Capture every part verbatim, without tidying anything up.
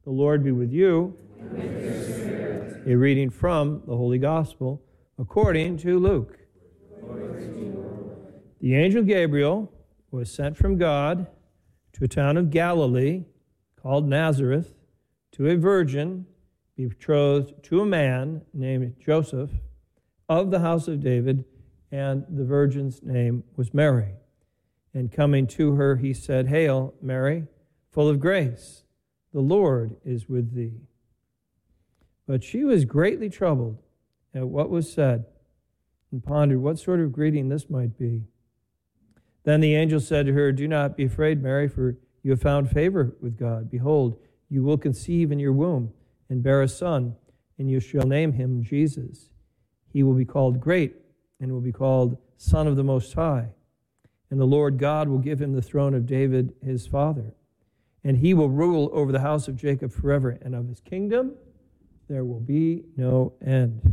The Lord be with you. A reading from the Holy Gospel according to Luke. The angel Gabriel was sent from God to a town of Galilee called Nazareth to a virgin betrothed to a man named Joseph of the house of David, and the virgin's name was Mary. And coming to her, he said, "Hail, Mary, full of grace, the Lord is with thee." But she was greatly troubled at what was said, and pondered what sort of greeting this might be. Then the angel said to her, "Do not be afraid, Mary, for you have found favor with God. Behold, you will conceive in your womb and bear a son, and you shall name him Jesus. He will be called Great, and will be called Son of the Most High. And the Lord God will give him the throne of David his father. And he will rule over the house of Jacob forever, and of his kingdom there will be no end."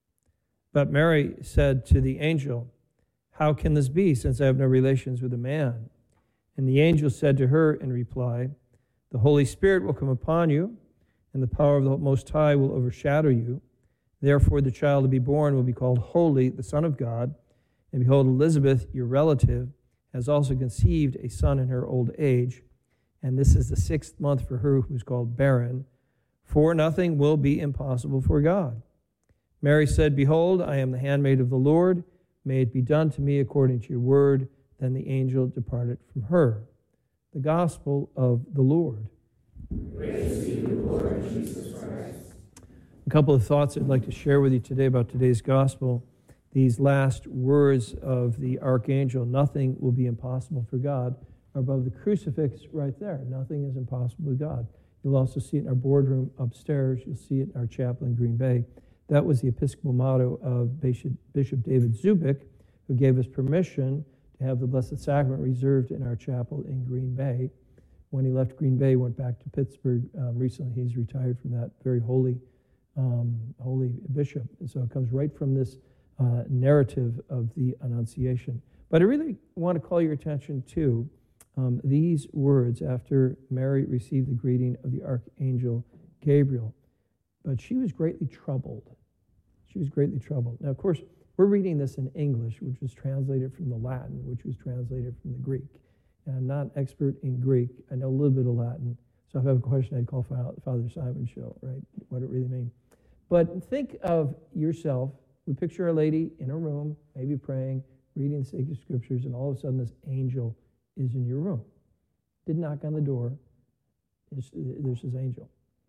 But Mary said to the angel, "How can this be, since I have no relations with a man?" And the angel said to her in reply, "The Holy Spirit will come upon you, and the power of the Most High will overshadow you. Therefore the child to be born will be called Holy, the Son of God. And behold, Elizabeth, your relative, has also conceived a son in her old age, and this is the sixth month for her who is called barren, for nothing will be impossible for God." Mary said, "Behold, I am the handmaid of the Lord. May it be done to me according to your word." Then the angel departed from her. The Gospel of the Lord. Praise to you, Lord Jesus Christ. A couple of thoughts I'd like to share with you today about today's Gospel. These last words of the archangel, "Nothing will be impossible for God," are above the crucifix right there. Nothing is impossible with God. You'll also see it in our boardroom upstairs. You'll see it in our chapel in Green Bay. That was the Episcopal motto of Bishop David Zubik, who gave us permission to have the Blessed Sacrament reserved in our chapel in Green Bay. When he left Green Bay, went back to Pittsburgh. Um, recently, he's retired from that very holy, um, holy bishop. And so it comes right from this uh, narrative of the Annunciation. But I really want to call your attention to um, these words after Mary received the greeting of the archangel Gabriel. But she was greatly troubled. She was greatly troubled. Now, of course, we're reading this in English, which was translated from the Latin, which was translated from the Greek. And I'm not an expert in Greek. I know a little bit of Latin. So if I have a question, I'd call Father Simon Show, right? What it really means. But think of yourself. We picture a lady in a room, maybe praying, reading the sacred scriptures, and all of a sudden this angel is in your room. Didn't knock on the door. There's, there's this angel.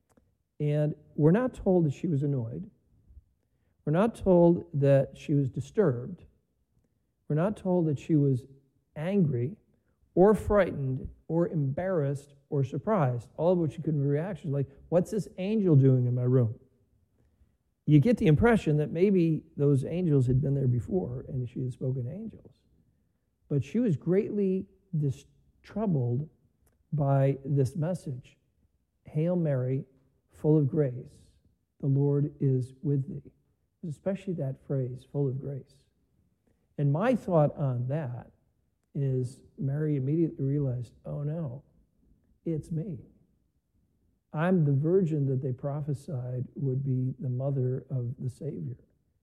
And we're not told that she was annoyed. We're not told that she was disturbed. We're not told that she was angry or frightened or embarrassed or surprised, all of which could be reactions like, "What's this angel doing in my room?" You get the impression that maybe those angels had been there before and she had spoken to angels. But she was greatly dis- troubled by this message. "Hail Mary, full of grace, the Lord is with thee." Especially that phrase, "full of grace." And my thought on that is Mary immediately realized, oh no, it's me. I'm the virgin that they prophesied would be the mother of the Savior.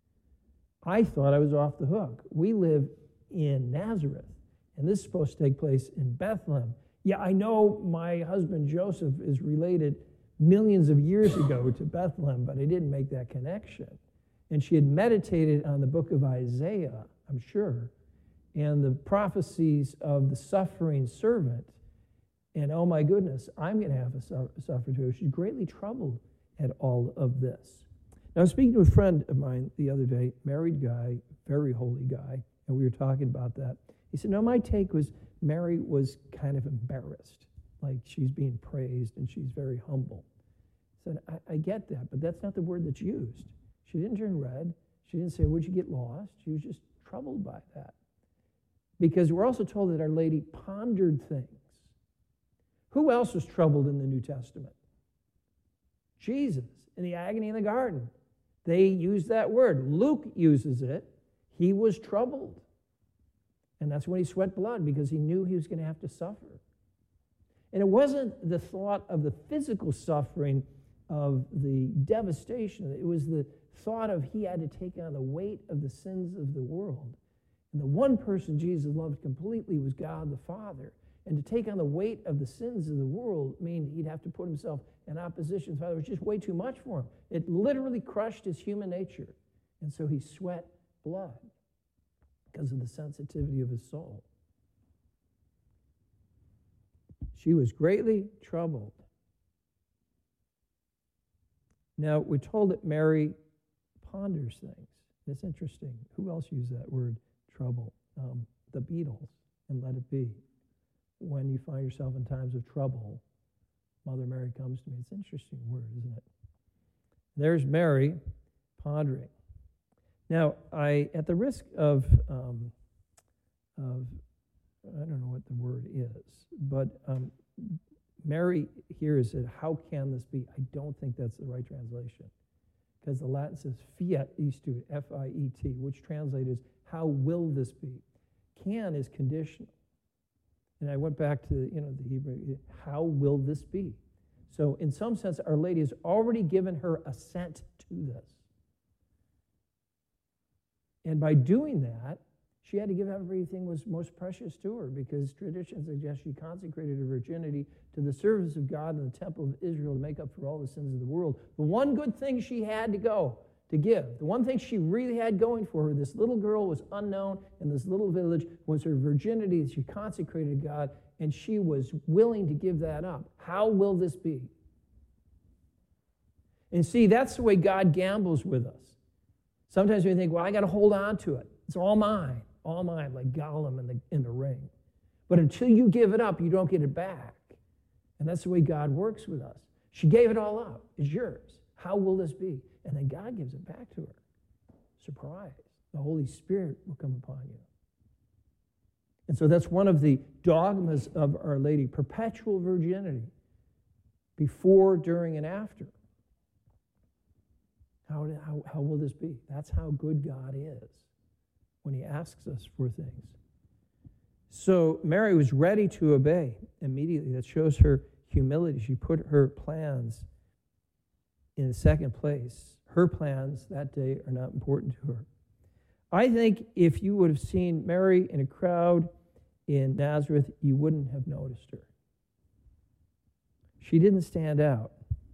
I thought I was off the hook. We live in Nazareth, and this is supposed to take place in Bethlehem. Yeah, I know my husband Joseph is related millions of years ago to Bethlehem, but I didn't make that connection. And she had meditated on the book of Isaiah, I'm sure, and the prophecies of the suffering servant. And oh my goodness, I'm going to have a suffer too. She's greatly troubled at all of this. Now, I was speaking to a friend of mine the other day, married guy, very holy guy, and we were talking about that. He said, no, my take was Mary was kind of embarrassed, like she's being praised and she's very humble. I said, I, I get that, but that's not the word that's used. She didn't turn red. She didn't say, would you get lost? She was just troubled by that. Because we're also told that Our Lady pondered things. Who else was troubled in the New Testament? Jesus, in the agony in the garden. They use that word. Luke uses it. He was troubled. And that's when he sweat blood, because he knew he was going to have to suffer. And it wasn't the thought of the physical suffering of the devastation. It was the thought of he had to take on the weight of the sins of the world. And the one person Jesus loved completely was God the Father. And to take on the weight of the sins of the world meant he'd have to put himself in opposition to the Father. It was just way too much for him. It literally crushed his human nature. And so he sweat blood because of the sensitivity of his soul. She was greatly troubled. Now, we're told that Mary ponders things. It's interesting. Who else used that word, trouble? Um, the Beatles, and Let It Be. When you find yourself in times of trouble, Mother Mary comes to me. It's an interesting word, isn't it? There's Mary pondering. Now, I, at the risk of, um, of I don't know what the word is, but um, Mary here is said, how can this be? I don't think that's the right translation, because the Latin says fiat istu, F I E T, which translated is, how will this be? Can is conditional. And I went back to, you know, the Hebrew, how will this be? So in some sense, Our Lady has already given her assent to this. And by doing that, she had to give everything was most precious to her, because tradition suggests she consecrated her virginity to the service of God in the temple of Israel to make up for all the sins of the world. The one good thing she had to go to give, the one thing she really had going for her, this little girl was unknown in this little village, was her virginity that she consecrated to God, and she was willing to give that up. How will this be? And see, that's the way God gambles with us. Sometimes we think, well, I got to hold on to it. It's all mine, all mine, like Gollum in the, in the ring. But until you give it up, you don't get it back. And that's the way God works with us. She gave it all up. It's yours. How will this be? And then God gives it back to her. Surprise. The Holy Spirit will come upon you. And so that's one of the dogmas of Our Lady, perpetual virginity, before, during, and after. How, how, how will this be? That's how good God is when he asks us for things. So Mary was ready to obey immediately. That shows her humility. She put her plans in second place. Her plans that day are not important to her. I think if you would have seen Mary in a crowd in Nazareth, you wouldn't have noticed her. She didn't stand out.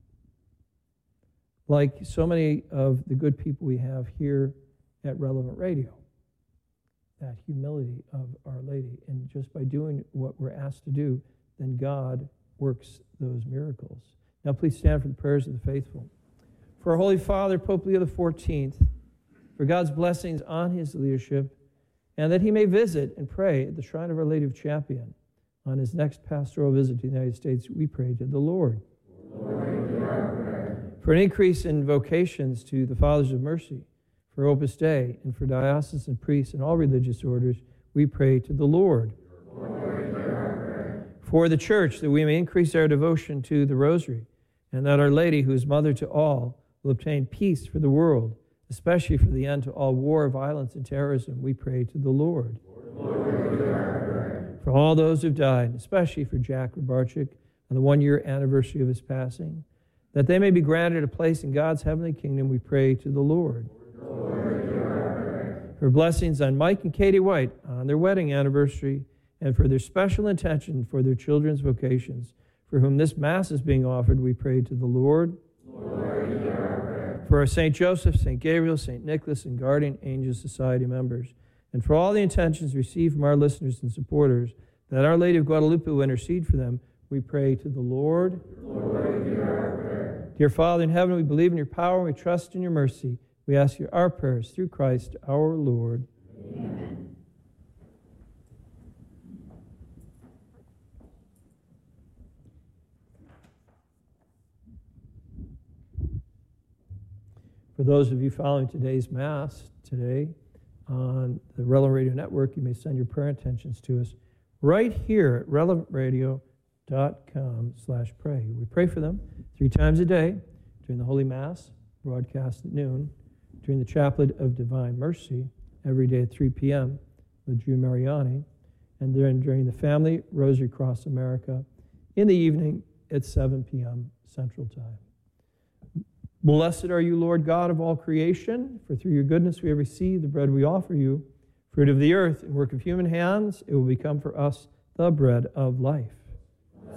Like so many of the good people we have here at Relevant Radio. That humility of Our Lady. And just by doing what we're asked to do, then God works those miracles. Now please stand for the prayers of the faithful. For our Holy Father, Pope Leo the fourteenth, for God's blessings on his leadership, and that he may visit and pray at the Shrine of Our Lady of Champion on his next pastoral visit to the United States, we pray to the Lord. Lord, for an increase in vocations to the Fathers of Mercy, for Opus Dei, and for diocesan priests and all religious orders, we pray to the Lord. Lord, for the Church, that we may increase our devotion to the Rosary, and that Our Lady, who is mother to all, will obtain peace for the world, especially for the end to all war, violence, and terrorism, we pray to the Lord. Lord, for all those who've died, especially for Jack Rabarchik on the one-year anniversary of his passing, that they may be granted a place in God's heavenly kingdom, we pray to the Lord. Lord, for blessings on Mike and Katie White on their wedding anniversary, and for their special intention for their children's vocations, for whom this Mass is being offered, we pray to the Lord. Lord, for our Saint Joseph, Saint Gabriel, Saint Nicholas, and Guardian Angel Society members, and for all the intentions received from our listeners and supporters, that Our Lady of Guadalupe will intercede for them, we pray to the Lord. Lord, hear our prayer. Dear Father in heaven, we believe in your power and we trust in your mercy. We ask you our prayers through Christ our Lord. Amen. For those of you following today's Mass today on the Relevant Radio Network, you may send your prayer intentions to us right here at relevant radio dot com slash pray. We pray for them three times a day during the Holy Mass, broadcast at noon, during the Chaplet of Divine Mercy, every day at three p.m. with Drew Mariani, and then during the Family Rosary Cross America in the evening at seven p.m. Central Time. Blessed are you, Lord God of all creation, for through your goodness we have received the bread we offer you, fruit of the earth and work of human hands. It will become for us the bread of life.